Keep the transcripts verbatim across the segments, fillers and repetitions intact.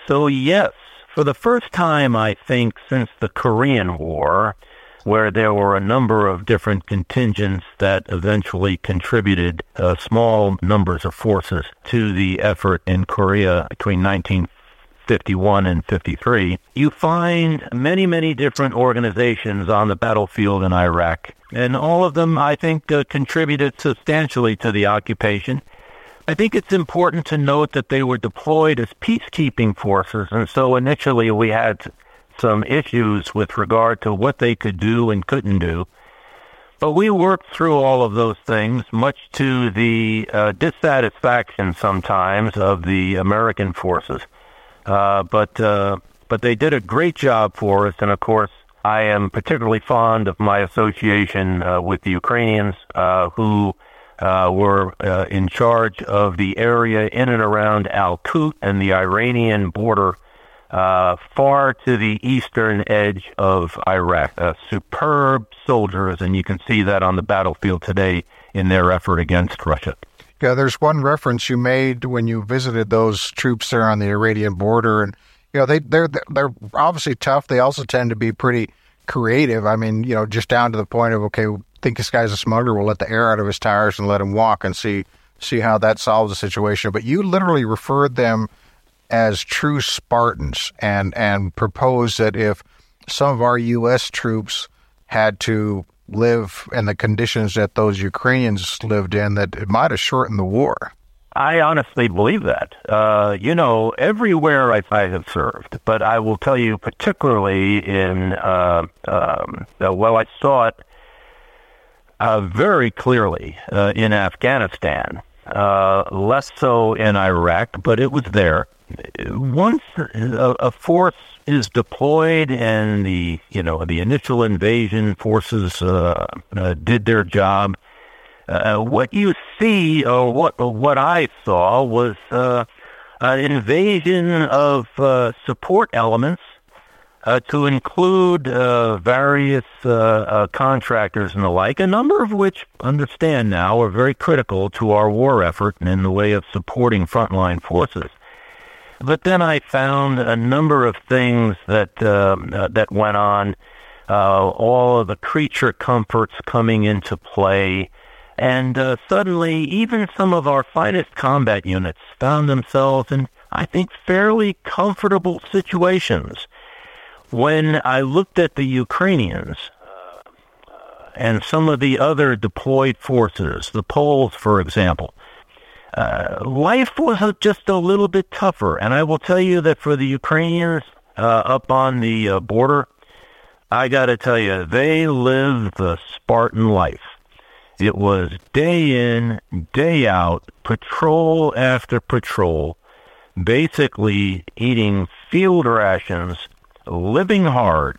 So, yes, for the first time, I think, since the Korean War, where there were a number of different contingents that eventually contributed uh, small numbers of forces to the effort in Korea between nineteen fifty-one and fifty-three, you find many, many different organizations on the battlefield in Iraq. And all of them, I think, uh, contributed substantially to the occupation. I think it's important to note that they were deployed as peacekeeping forces, and so initially we had some issues with regard to what they could do and couldn't do. But we worked through all of those things, much to the uh, dissatisfaction sometimes of the American forces. Uh, but uh, but they did a great job for us, and of course, I am particularly fond of my association uh, with the Ukrainians, uh, who uh, were uh, in charge of the area in and around Al-Qut and the Iranian border, uh, far to the eastern edge of Iraq. Uh, superb soldiers, and you can see that on the battlefield today in their effort against Russia. Yeah, there's one reference you made when you visited those troops there on the Iranian border, and you know they they're they're obviously tough. They also tend to be pretty creative. I mean, you know, just down to the point of, okay, we think this guy's a smuggler, we'll let the air out of his tires and let him walk and see see how that solves the situation. But you literally referred them as true Spartans, and and proposed that if some of our U S troops had to live in the conditions that those Ukrainians lived in, that it might have shortened the war. I honestly believe that. Uh, you know, everywhere I, I have served, but I will tell you particularly in, uh, um, uh, well, I saw it uh, very clearly uh, in Afghanistan, uh, less so in Iraq, but it was there. Once a, a force is deployed and the, you know, the initial invasion forces uh, uh, did their job, uh, what you see, or what what I saw, was uh, an invasion of uh, support elements uh, to include uh, various uh, uh, contractors and the like, a number of which, understand now, are very critical to our war effort and in the way of supporting frontline forces. But then I found a number of things that uh, uh, that went on, uh, all of the creature comforts coming into play, and uh, suddenly even some of our finest combat units found themselves in, I think, fairly comfortable situations. When I looked at the Ukrainians uh, and some of the other deployed forces, the Poles, for example, Uh, life was just a little bit tougher, and I will tell you that for the Ukrainians uh, up on the uh, border, I got to tell you, they lived the Spartan life. It was day in, day out, patrol after patrol, basically eating field rations, living hard.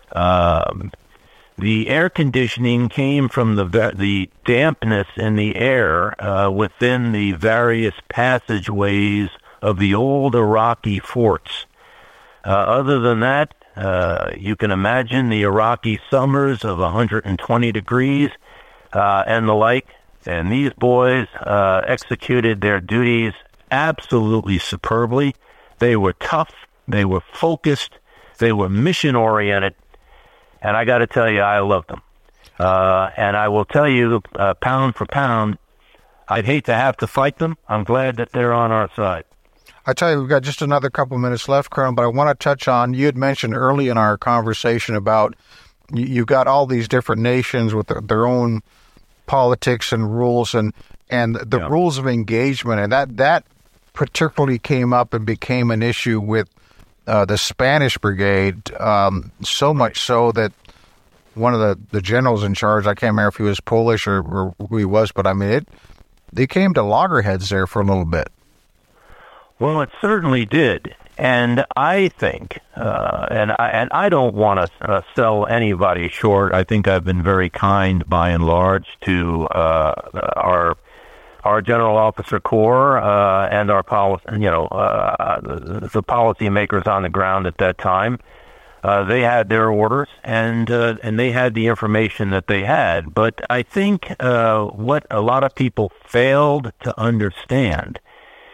Um, The air conditioning came from the the dampness in the air uh, within the various passageways of the old Iraqi forts. Uh, other than that, uh, you can imagine the Iraqi summers of one hundred twenty degrees uh, and the like. And these boys uh, executed their duties absolutely superbly. They were tough. They were focused. They were mission-oriented. And I got to tell you, I love them. Uh, and I will tell you, uh, pound for pound, I'd hate to have to fight them. I'm glad that they're on our side. I tell you, we've got just another couple minutes left, Colonel, but I want to touch on, you had mentioned early in our conversation about you, you've got all these different nations with their, their own politics and rules and, and the yeah. rules of engagement. And that, that particularly came up and became an issue with Uh, the Spanish brigade, um, so much so that one of the, the generals in charge, I can't remember if he was Polish or, or who he was, but I mean, it, they came to loggerheads there for a little bit. Well, it certainly did. And I think, uh, and, I, and I don't want to uh, sell anybody short. I think I've been very kind, by and large, to uh, our our General Officer Corps uh, and our policy, you know, uh, the, the policymakers on the ground at that time. Uh, they had their orders, and uh, and they had the information that they had. But I think uh, what a lot of people failed to understand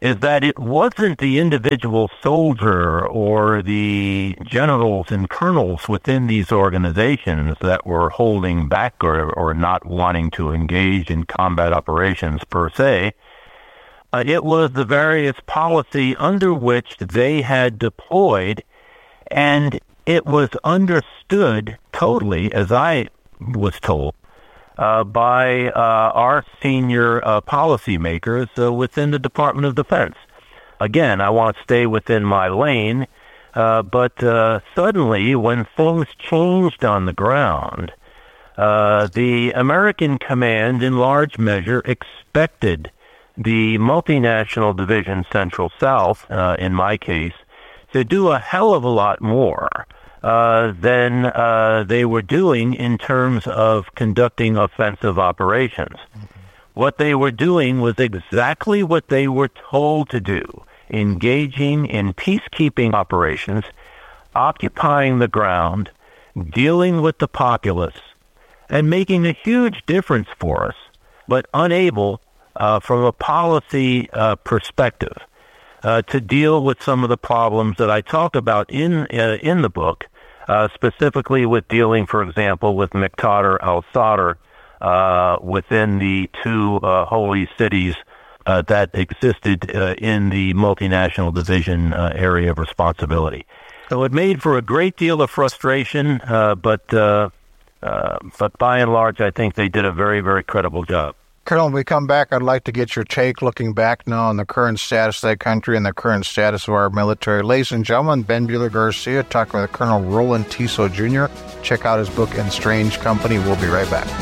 is that it wasn't the individual soldier or the generals and colonels within these organizations that were holding back or, or not wanting to engage in combat operations per se. Uh, it was the various policy under which they had deployed, and it was understood totally, as I was told, Uh, by uh, our senior uh, policymakers uh, within the Department of Defense. Again, I want to stay within my lane, uh, but uh, suddenly when things changed on the ground, uh, the American command in large measure expected the multinational division Central South, uh, in my case, to do a hell of a lot more Uh, than uh, they were doing in terms of conducting offensive operations. Mm-hmm. What they were doing was exactly what they were told to do, engaging in peacekeeping operations, occupying the ground, dealing with the populace, and making a huge difference for us, but unable, uh, from a policy uh, perspective, uh, to deal with some of the problems that I talk about in uh, in the book, uh, specifically with dealing, for example, with Muqtada al-Sadr uh, within the two uh, holy cities uh, that existed uh, in the multinational division uh, area of responsibility. So it made for a great deal of frustration, uh, but uh, uh, but by and large, I think they did a very, very credible job. Colonel, when we come back, I'd like to get your take looking back now on the current status of that country and the current status of our military. Ladies and gentlemen, Ben Buehler-Garcia talking with Colonel Roland Tiso Junior Check out his book, In Strange Company. We'll be right back.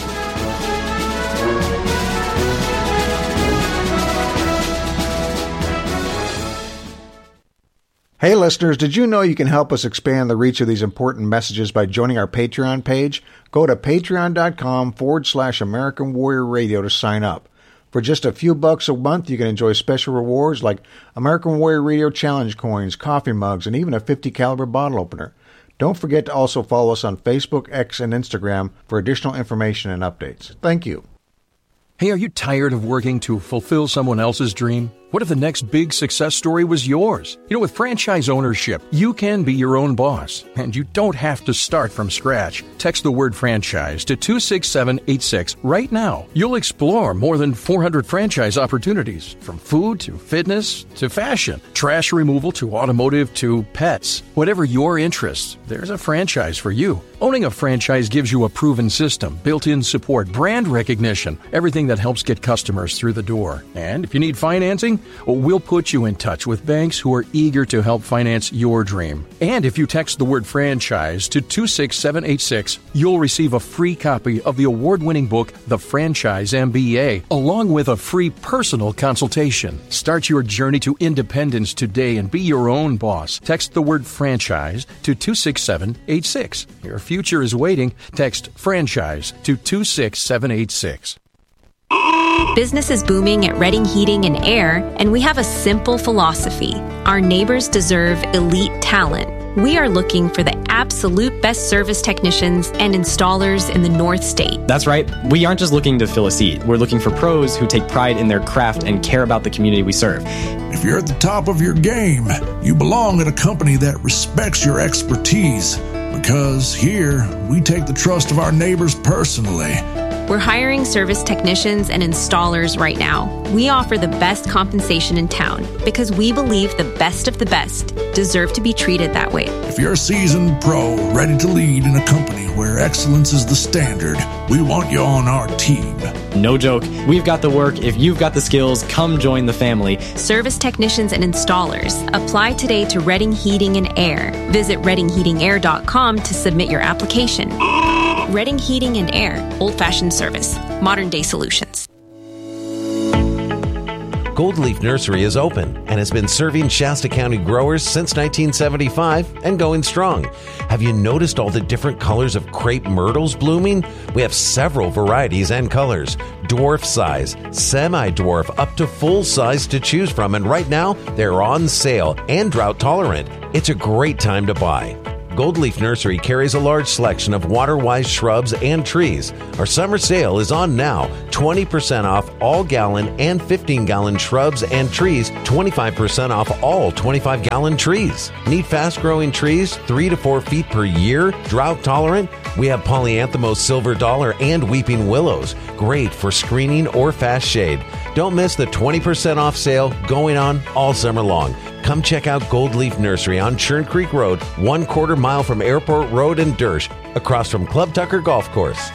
Hey listeners, did you know you can help us expand the reach of these important messages by joining our Patreon page? Go to patreon.com forward slash American Warrior Radio to sign up. For just a few bucks a month, you can enjoy special rewards like American Warrior Radio Challenge coins, coffee mugs, and even a fifty caliber bottle opener. Don't forget to also follow us on Facebook, X, and Instagram for additional information and updates. Thank you. Hey, are you tired of working to fulfill someone else's dream? What if the next big success story was yours? You know, with franchise ownership, you can be your own boss, and you don't have to start from scratch. Text the word franchise to two six seven eight six right now. You'll explore more than four hundred franchise opportunities, from food to fitness to fashion, trash removal to automotive to pets. Whatever your interests, there's a franchise for you. Owning a franchise gives you a proven system, built-in support, brand recognition, everything that helps get customers through the door. And if you need financing, well, we'll put you in touch with banks who are eager to help finance your dream. And if you text the word franchise to two six seven eight six, you'll receive a free copy of the award-winning book, The Franchise M B A, along with a free personal consultation. Start your journey to independence today and be your own boss. Text the word franchise to two six seven eight six. Your future is waiting. Text franchise to two six seven eight six. Business is booming at Redding Heating and Air, and we have a simple philosophy. Our neighbors deserve elite talent. We are looking for the absolute best service technicians and installers in the North State. That's right. We aren't just looking to fill a seat. We're looking for pros who take pride in their craft and care about the community we serve. If you're at the top of your game, you belong at a company that respects your expertise. Because here, we take the trust of our neighbors personally. We're hiring service technicians and installers right now. We offer the best compensation in town because we believe the best of the best deserve to be treated that way. If you're a seasoned pro ready to lead in a company where excellence is the standard, we want you on our team. No joke. We've got the work. If you've got the skills, come join the family. Service technicians and installers. Apply today to Redding Heating and Air. Visit redding heating air dot com to submit your application. Redding Heating and Air. Old-fashioned service. Modern-day solutions. Gold Leaf Nursery is open and has been serving Shasta County growers since nineteen seventy-five and going strong. Have you noticed all the different colors of crepe myrtles blooming? We have several varieties and colors. Dwarf size, semi-dwarf, up to full size to choose from. And right now, they're on sale and drought tolerant. It's a great time to buy. Gold Leaf Nursery carries a large selection of water-wise shrubs and trees. Our summer sale is on now. twenty percent off all gallon and fifteen gallon shrubs and trees. twenty-five percent off all twenty-five gallon trees. Need fast-growing trees, three to four feet per year, drought-tolerant? We have Polyanthemos silver dollar and weeping willows. Great for screening or fast shade. Don't miss the twenty percent off sale going on all summer long. Come check out Gold Leaf Nursery on Churn Creek Road, one quarter mile from Airport Road and Dersch, across from Club Tucker Golf Course.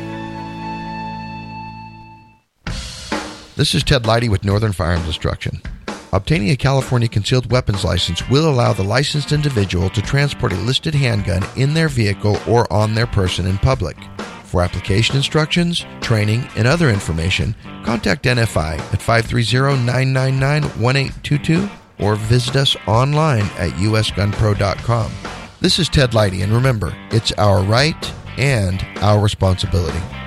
This is Ted Leidy with Northern Firearms Instruction. Obtaining a California concealed weapons license will allow the licensed individual to transport a listed handgun in their vehicle or on their person in public. For application instructions, training, and other information, contact N F I at five three zero, nine nine nine, one eight two two or visit us online at u s gun pro dot com. This is Ted Leidy, and remember, it's our right and our responsibility.